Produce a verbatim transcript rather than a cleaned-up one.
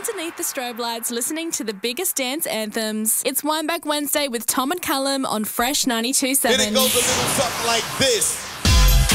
underneath the strobe lights listening to the biggest dance anthems. It's Wineback Wednesday with Tom and Callum on Fresh ninety-two point seven. Then it goes a little something like this.